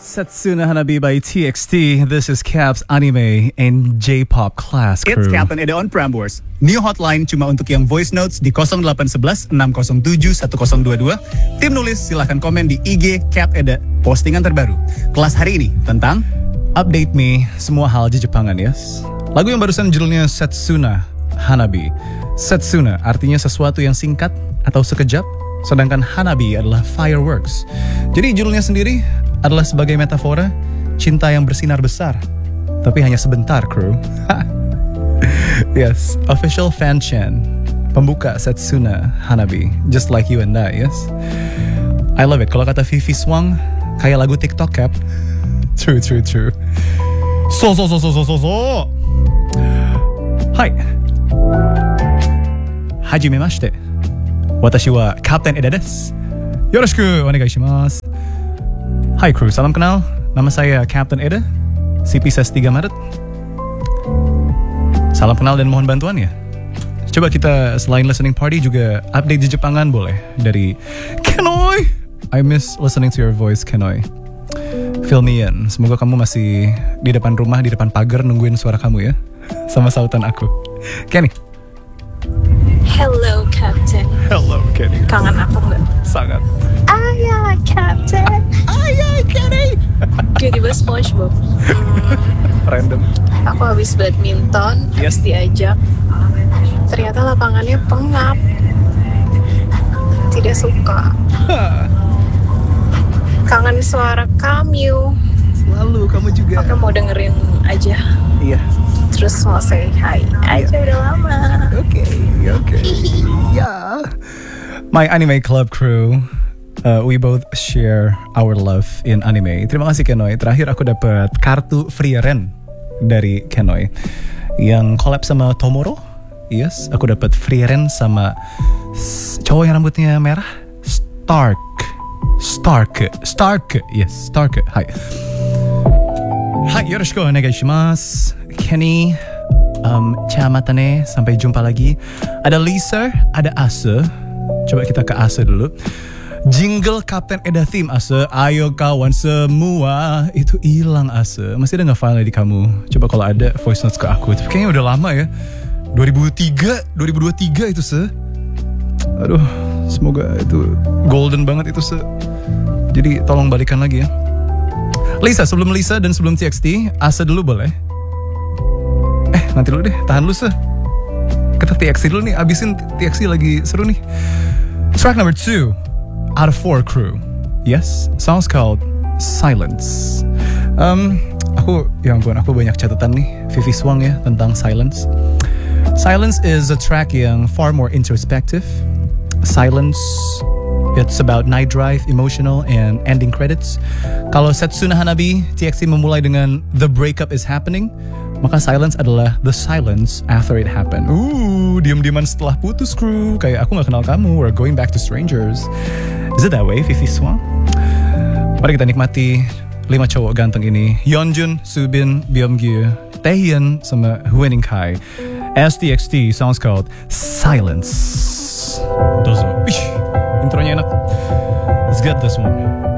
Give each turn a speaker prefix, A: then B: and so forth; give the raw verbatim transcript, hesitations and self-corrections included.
A: Setsuna Hanabi by T X T. This is Cap's Anime and J-Pop Class Crew.
B: It's Captain Eda on Prambors. New hotline cuma untuk yang voice notes di nol delapan satu satu enam nol tujuh satu nol dua dua. Tim nulis silahkan komen di I G Cap Eda postingan terbaru. Kelas hari ini tentang
A: Update Me, semua hal di Jepangan, yes. Lagu yang barusan judulnya Setsuna Hanabi. Setsuna artinya sesuatu yang singkat atau sekejap, sedangkan Hanabi adalah fireworks. Jadi judulnya sendiri adalah sebagai metafora cinta yang bersinar besar, tapi hanya sebentar, kru. Yes, official fan chant pembuka Setsuna Hanabi, just like you and I, yes. I love it. Kalau kata Vivi Swang, kayak lagu TikTok, Cap. True, true, true. So, so, so, so, so, so, so. Hai. Hajimemashite. Watashi wa Captain Eda desu. Yoroshiku onegai shimasu. Hai kru, salam kenal. Nama saya Captain Eda, C P S tiga Maret. Salam kenal dan mohon bantuannya. Coba kita selain listening party juga update di Jepangan boleh. Dari Kenoi. I miss listening to your voice, Kenoi. Fill me in. Semoga kamu masih di depan rumah, di depan pagar nungguin suara kamu ya. Sama sautan aku. Kenny.
C: Hello, Captain.
A: Hello, Kenny.
C: Kangen aku nggak?
A: Sangat.
C: Ayah, Captain.
A: Ayah, Kenny.
C: Tiba-tiba SpongeBob. Hmm,
A: Random.
C: aku habis badminton,
A: Yes.
C: terus diajak. Ternyata lapangannya pengap. Tidak suka. Kangen suara kamu.
A: Selalu kamu juga.
C: Oke, mau dengerin aja.
A: Iya.
C: Terus mau say hi aja, udah lama.
A: Oke, oke. Ya. My anime club crew, uh, we both share our love in anime. Terima kasih Kenoi. Terakhir aku dapat kartu free rent dari Kenoi yang collab sama Tomoro. Yes, aku dapat free rent sama s- cowok yang rambutnya merah, Stark. Stark, Stark. Yes, Stark. Hai. Hai, yoroshiku onegai shimasu. Kenny, um, Chamatane, sampai jumpa lagi. Ada Lisa, ada Ase. Coba kita ke Ase dulu. Jingle Captain Eda theme Ase. Ayo kawan semua. Itu hilang Ase. Masih ada nggak file di kamu? Coba kalau ada voice notes ke aku. Tapi kayaknya udah lama ya. dua ribu tiga, dua ribu dua puluh tiga itu Se. Aduh, semoga itu golden banget itu Se. Jadi tolong balikan lagi ya. Lisa, sebelum Lisa dan sebelum T X T, Ase dulu boleh? Eh, nanti dulu deh, tahan lu Se. Kita T X T dulu nih, abisin T X T lagi seru nih. Track number two, out of four crew. Yes, song's called Silence. Um, aku, ya ampun, aku banyak catatan nih, Vivi Swang ya, tentang Silence. Silence is a track yang far more introspective. Silence, it's about night drive, emotional, and ending credits. Kalau Setsuna Hanabi, T X T memulai dengan The Breakup is Happening, maka Silence adalah the silence after it happened. Ooh, diam-diaman setelah putus kru. Kayak aku gak kenal kamu, we're going back to strangers. Is it that way, Vivi Swang? Mari kita nikmati lima cowok ganteng ini. Yeonjun, Subin, Byungyu, Taehyun, sama Hweening Kai. S T X T, song's called Silence. Dozo. Ish, intronya enak. Let's get this one.